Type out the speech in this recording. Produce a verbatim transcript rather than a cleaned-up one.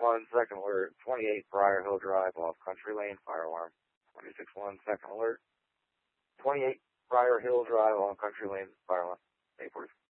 one, second alert. twenty-eight Briar Hill Drive off Country Lane, fire alarm. twenty-six one, second alert. twenty-eight Briar Hill Drive on Country Lane, fire alarm. eight forty.